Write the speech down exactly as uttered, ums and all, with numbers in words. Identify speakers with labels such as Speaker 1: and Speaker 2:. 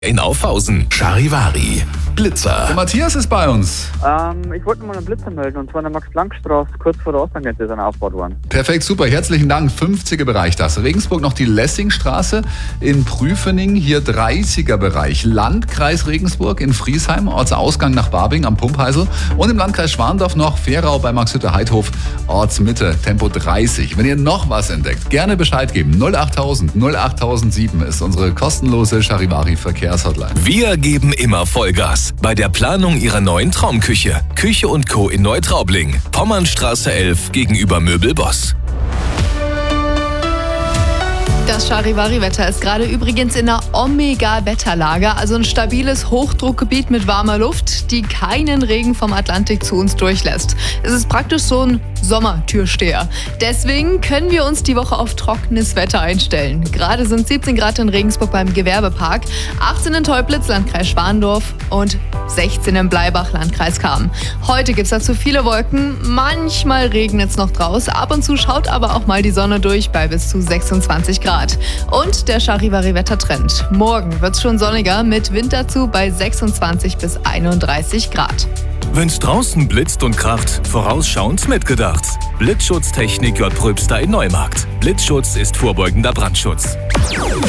Speaker 1: In Aufhausen, Charivari, Blitzer.
Speaker 2: Der Matthias ist bei uns.
Speaker 3: Ähm, ich wollte mal einen Blitzer melden, und zwar in der Max-Planck-Straße, kurz vor der Osttangente ist einer aufgebaut worden.
Speaker 2: Perfekt, super, herzlichen Dank. fünfziger Bereich das. Regensburg noch die Lessingstraße, in Prüfening hier dreißiger Bereich. Landkreis Regensburg in Friesheim, Ortsausgang nach Barbing am Pumpheisel. Und im Landkreis Schwandorf noch Ferau bei Maxhütte-Heidhof, Ortsmitte, Tempo dreißig. Wenn ihr noch was entdeckt, gerne Bescheid geben. null achttausend null achttausendsieben ist unsere kostenlose Charivari-Verkehrshotline.
Speaker 1: Wir geben immer Vollgas bei der Planung Ihrer neuen Traumküche. Küche und Co. in Neutraubling. Pommernstraße elf gegenüber Möbelboss.
Speaker 4: Das Charivari-Wetter ist gerade übrigens in einer Omega-Wetterlage, also ein stabiles Hochdruckgebiet mit warmer Luft, die keinen Regen vom Atlantik zu uns durchlässt. Es ist praktisch so ein Sommertürsteher. Deswegen können wir uns die Woche auf trockenes Wetter einstellen. Gerade sind siebzehn Grad in Regensburg beim Gewerbepark, achtzehn in Teublitz, Landkreis Schwandorf und sechzehn in Bleibach, Landkreis Cham. Heute gibt es dazu viele Wolken, manchmal regnet es noch draus, ab und zu schaut aber auch mal die Sonne durch bei bis zu sechsundzwanzig Grad. Und der Charivari-Wettertrend. Morgen wird es schon sonniger mit Wind dazu bei sechsundzwanzig bis einunddreißig Grad.
Speaker 1: Wenn's draußen blitzt und kracht, vorausschauend mitgedacht. Blitzschutztechnik J. Pröbster in Neumarkt. Blitzschutz ist vorbeugender Brandschutz.